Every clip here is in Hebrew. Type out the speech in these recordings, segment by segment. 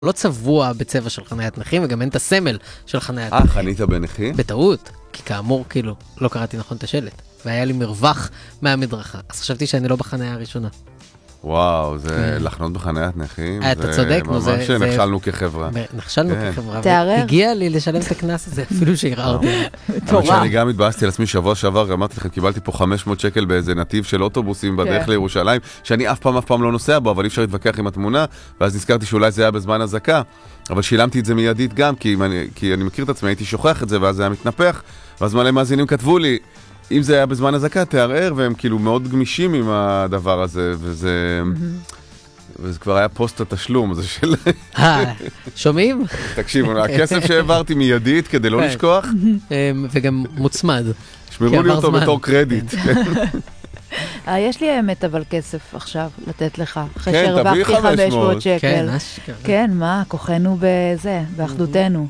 לא צבוע בצבע של חניית נכים, וגם אין את הסמל של חניית נכים. חנית בנכים? בטעות, כי כאמור, כאילו, לא קראתי נכון את השלט, והיה לי מרווח מהמדרכה, אז חשבתי שאני לא בחניה הראשונה. וואו, זה לחנות בחניית נכים, אתה צודק, ממש נכשלנו כחברה. נכשלנו כחברה, והגיע לי לשלם את הכנס הזה, אפילו שהרערתי. אבל שאני גם התבאסתי על עצמי שבוע שעבר, אמרתי לכם, קיבלתי פה 500 שקל באיזה נתיב של אוטובוסים בדרך לירושלים, שאני אף פעם לא נוסע בו, אבל אי אפשר להתווכח עם התמונה, ואז נזכרתי שאולי זה היה בזמן הזקה, אבל שילמתי את זה מיידית גם, כי אני מכיר את עצמי, הייתי שוכח את זה, ואז זה היה מתנפח, ואז מלא מאזינים כתבו לי, אם זה היה בזמן הזקה, תערער, והם כאילו מאוד גמישים עם הדבר הזה, וזה כבר היה פוסט התשלום, זה של... שומעים? תקשיבו, הכסף שהעברתי מיידית כדי לא לשכוח. וגם מוצמד. שמרו לי אותו בתור קרדיט. יש לי האמת אבל כסף עכשיו לתת לך, אחרי שהרווחתי 500 שקל. כן, מה, כוחנו בזה, באחדותנו.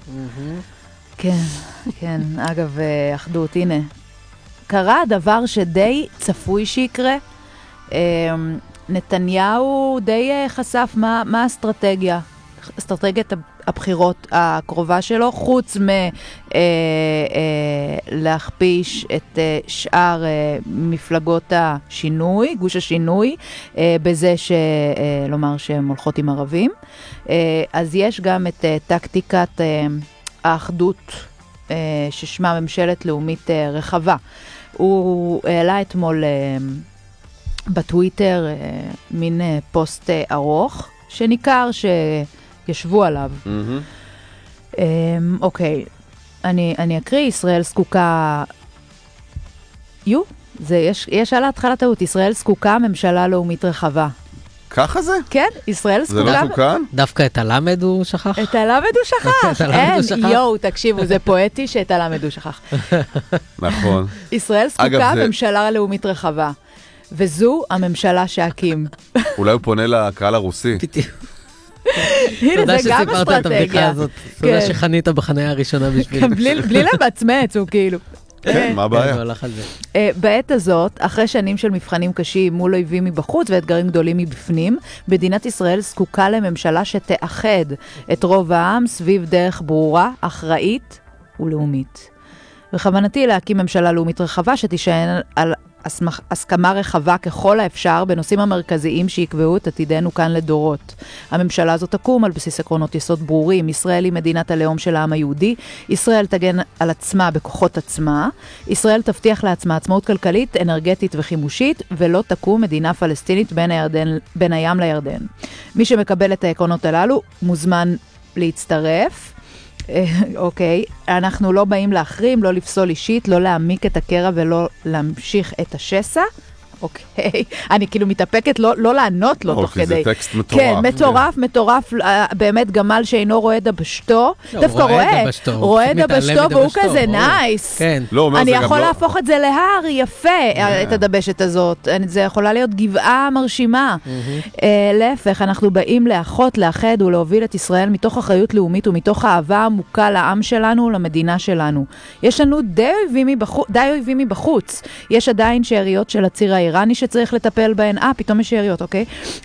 כן, אגב, אחדות, הנה. קרה דבר שדי צפוי שיקרה, נתניהו די חשף מה האסטרטגיה, אסטרטגיית הבחירות הקרובה שלו, חוץ להכפיש את שאר מפלגות השינוי, גוש השינוי, בזה לומר שהן הולכות עם ערבים. אז יש גם את טקטיקת האחדות, ששמה ממשלת לאומית רחבה. הוא העלה אתמול בטוויטר מין פוסט ארוך, שניכר שישבו עליו. אוקיי, אני אקריא, ישראל זקוקה... יש על ההתחלה טעות, ישראל זקוקה ממשלה לאומית רחבה. ככה זה? כן, ישראל זקוקה... זה לא תוקן? דווקא את הלמד הוא שכח? את הלמד הוא שכח. אין, תקשיבו, זה פואטי שאת הלמד הוא שכח. נכון. ישראל זקוקה ממשלה לאומית רחבה, וזו הממשלה שהקים. אולי הוא פונה לקהל הרוסי. הנה, זה גם אסטרטגיה. תודה שחנית בחניה הראשונה בשביל... בלי למצמץ, הוא כאילו... כן, מה הבעיה? בעת הזאת, אחרי שנים של מבחנים קשים מול אויבים מבחוץ ואתגרים גדולים מבפנים, מדינת ישראל זקוקה לממשלה שתאחד את רוב העם סביב דרך ברורה, אחראית ולאומית. בכוונתי להקים ממשלה לאומית רחבה שתישען על הסכמה רחבה ככל האפשר בנושאים המרכזיים שיקבעו את עתידנו כאן לדורות. הממשלה הזאת תקום על בסיס עקרונות יסוד ברורים. ישראל היא מדינת הלאום של העם היהודי. ישראל תגן על עצמה בכוחות עצמה. ישראל תבטיח לעצמה עצמאות כלכלית, אנרגטית וחימושית, ולא תקום מדינה פלסטינית בין הים לירדן. מי שמקבל את העקרונות הללו מוזמן להצטרף. אוקיי, אנחנו לא באים להחרים, לא לפסול אישית, לא להעמיק את הקרע ולא להמשיך את השסע. אוקיי, אני כאילו מתאפקת לא לענות לו תוך כדי. זה טקסט מטורף. כן, מטורף, באמת גמל שאינו רואה דבשתו, דווקא רואה דבשתו והוא כזה נייס. אני יכול להפוך את זה להר יפה, את הדבשת הזאת. זה יכולה להיות גבעה מרשימה. להפך, אנחנו באים לאחות, לאחד ולהוביל את ישראל מתוך אחריות לאומית ומתוך אהבה עמוקה לעם שלנו ולמדינה שלנו. יש לנו די אויבים מבחוץ. יש עדיין שאריות של הציר האיראני שצריך לטפל בהן. פתאום יש שאריות, אוקיי?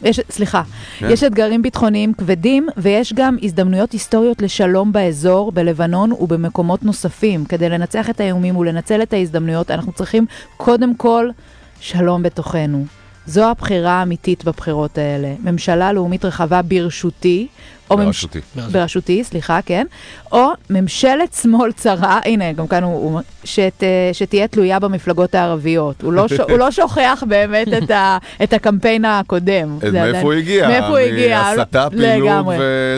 יש אתגרים ביטחוניים כבדים, ויש גם הזדמנויות היסטוריות לשלום באזור, בלבנון ובמקומות נוספים. כדי לנצח את האיומים ולנצל את ההזדמנויות, אנחנו צריכים קודם כל שלום בתוכנו. זו הבחירה האמיתית בבחירות האלה. ממשלה לאומית רחבה ברשותי, בראשותי, סליחה, כן. או ממשלת שמאל צרה, הנה, גם כאן הוא שתהיה תלויה במפלגות הערביות. הוא לא שוכח באמת את הקמפיין הקודם. מאיפה הוא הגיע? מאיפה הוא הגיע? הסתה, פעילות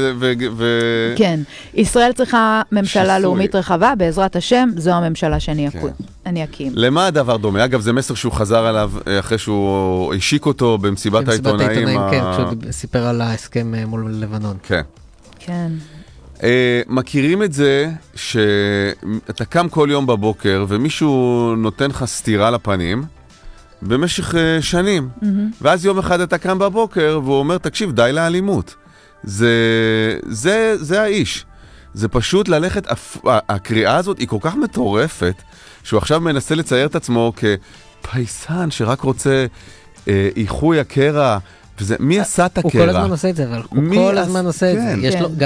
כן. ישראל צריכה ממשלה לאומית רחבה, בעזרת השם, זו הממשלה שאני אקים. למה הדבר דומה? אגב, זה מסר שהוא חזר עליו אחרי שהוא השיק אותו במסיבת העיתונאים. כן, כשהוא סיפר על ההסכם מול לבנון. כן. כן. מכירים את זה שאתה קם כל יום בבוקר ומישהו נותן לך סתירה לפנים במשך שנים. ואז יום אחד אתה קם בבוקר והוא אומר, תקשיב, די לאלימות. זה האיש. זה פשוט ללכת, הקריאה הזאת היא כל כך מטורפת, שהוא עכשיו מנסה לצייר את עצמו כפייסן שרק רוצה איחוי הקרע מי עשה את הקרע? הוא כל הזמן עושה את זה, אבל הוא כל הזמן עושה את זה.